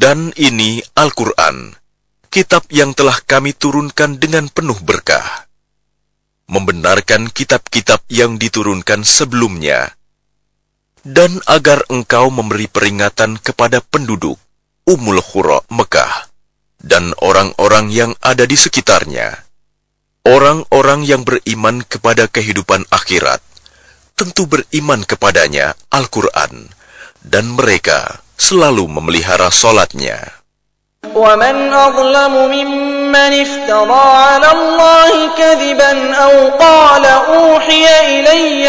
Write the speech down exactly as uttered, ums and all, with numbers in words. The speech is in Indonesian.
Dan ini Al-Quran, kitab yang telah kami turunkan dengan penuh berkah, membenarkan kitab-kitab yang diturunkan sebelumnya, dan agar engkau memberi peringatan kepada penduduk Ummul Qura Mekah dan orang-orang yang ada di sekitarnya. Orang-orang yang beriman kepada kehidupan akhirat tentu beriman kepadanya, Al-Quran, dan mereka selalu memelihara solatnya. وَمَنْ أَظْلَمُ مِمَّنِ افْتَرَى عَلَى اللَّهِ كَذِبًا أَوْ قَالَ أُوحِيَ إِلَيَّ